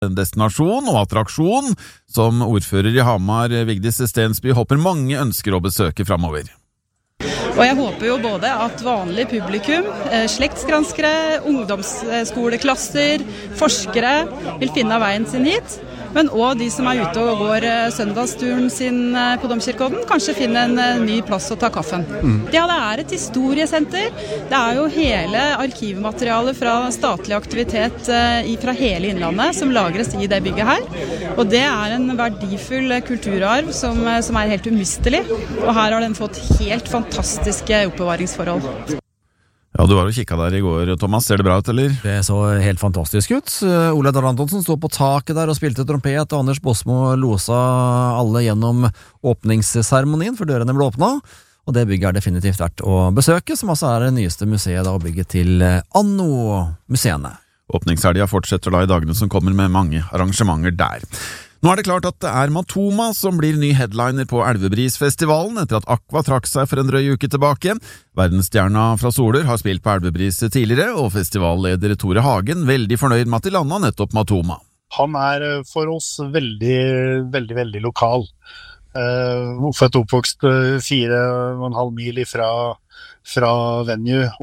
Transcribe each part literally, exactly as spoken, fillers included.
En destinasjon og attraksjon som ordfører i Hamar, Vigdis Stensby, håper mange ønsker å besøke fremover. Og jeg håper jo både at vanlig publikum, slektsgranskere, ungdomsskoleklasser, forskere vil finne veien sin hit, men også de som er ute og går søndagsturen sin på Domkirkeodden, kanskje finne en ny plass å ta kaffen. Mm. Ja, det er et historiesenter. Det er jo hele arkivmaterialet fra statlig aktivitet fra hele Innlandet som lagres i det bygget her. Og det er en verdifull kulturarv som, som er helt umistelig. Og her har den fått helt fantastiske oppbevaringsforhold. Ja, du var jo kikket der i går, Thomas. Ser det bra ut, eller? Det så helt fantastisk ut. Ole Dahl Antonsen stod på taket der og spilte trompet, og Anders Båsmo losa alle gjennom åpningsseremonien for dørene ble åpnet. Og det bygget er definitivt verdt å besøke, som altså er det nyeste museet da, og bygget til Anno-museene. Åpningshelga fortsetter da i dagene som kommer med mange arrangementer der. Nå er det klart at det er Matoma som blir ny headliner på Elvebrisfestivalen etter at Aqua trakk seg for en drøy uke tilbake. Verdensstjerna fra Soler har spilt på Elvebris tidligere, og festivalleder Tore Hagen veldig fornøyd med at de landet nettopp Matoma. Han er for oss veldig, veldig, veldig lokal. Uh, født og oppvokst fire og en halv mil fra, fra venue,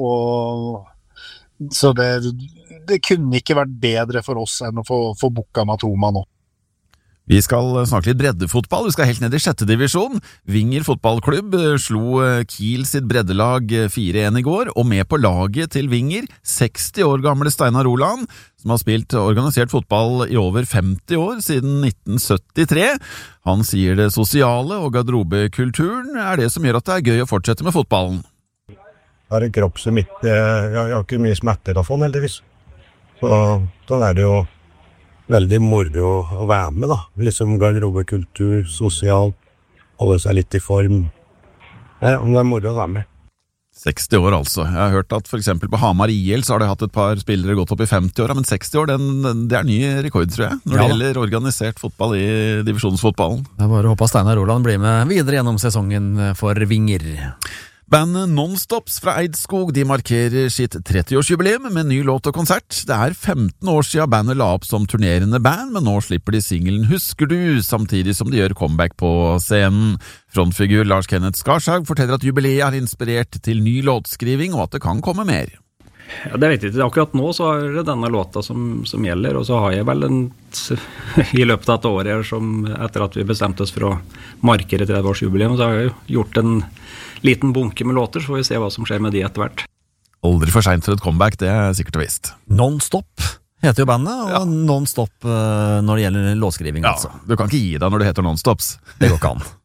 og så det, det kunne ikke vært bedre for oss enn å få, få booka Matoma nå. Vi skal snakke litt breddefotball. Vi skal helt ned i sjette divisjon. Vinger fotballklubb slo Kiel sitt breddelag fire en i går, og med på laget til Vinger, seksti år gamle Steinar Roland, som har spilt organisert fotball i over femti år, siden nitten syttitre. Han sier det sosiale og garderobekulturen er det som gjør at det er gøy å fortsette med fotballen. Jeg har en kropp som ikke, jeg har ikke mye smerter å få, heldigvis. Så da er det jo veldig moro å være med, da. Liksom garderobekultur, sosialt, holde seg litt i form. Ja, det er moro å være med. seksti år altså. Jeg har hørt at for eksempel på Hamar I L så har de hatt et par spillere gått opp i femti år, men seksti år, den, det er ny rekord, tror jeg, når det ja. gjelder organisert fotball i divisjonsfotballen. Det er bare å håpe at Steinar Roland blir med videre gjennom sesongen for Vinger. Bandet Nonstops fra Eidskog, de markerer sitt trettiårsjubileum med ny låt og konsert. Det er femten år siden bandet la opp som turnerende band, men nå slipper de singelen Husker du, samtidig som de gjør comeback på scenen. Frontfigur Lars Kenneth Skarshaug forteller at jubileet har inspirert til ny låtskriving, og at det kan komme mer. Ja, det vet jeg ikke. Akkurat nå så er det denne låta som, som gjelder, og så har jeg vel en, i løpet av et år her, som, etter at vi bestemte oss for å markere trettiårsjubileum, så har jeg gjort en liten bunke med låter, så får vi se hva som skjer med de etter hvert. Aldri for sent for et comeback, det er sikkert og visst. Non-stop heter jo bandet, og ja. non-stop når det gjelder låtskriving, ja, altså. Du kan ikke gi deg når det heter non-stops. Det går ikke an.